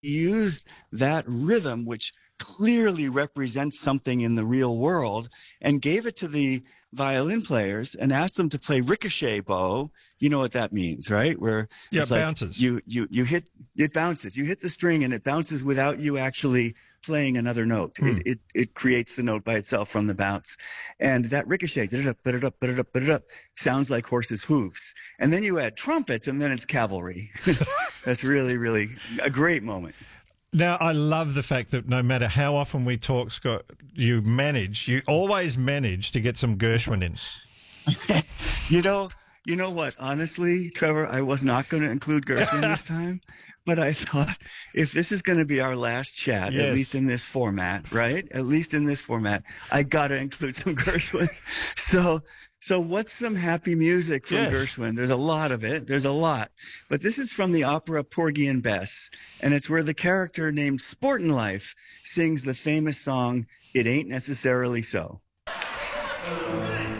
used that rhythm, which clearly represents something in the real world, and gave it to the violin players and asked them to play ricochet bow. You know what that means, right? Where Yeah, it's it like bounces. you hit, it bounces. You hit the string and it bounces without you actually playing another note. Hmm. It creates the note by itself from the bounce. And that ricochet, sounds like horses' hooves. And then you add trumpets and then it's cavalry. That's really, really a great moment. Now, I love the fact that no matter how often we talk, Scott, you always manage to get some Gershwin in. you know, you know what? Honestly, Trevor, I was not going to include Gershwin this time, but I thought if this is going to be our last chat, at least Yes. in this format, right? At least in this format, I got to include some Gershwin. So, so what's some happy music from Yes. Gershwin? There's a lot of it. There's a lot, but this is from the opera Porgy and Bess, and it's where the character named Sportin' Life sings the famous song "It Ain't Necessarily So."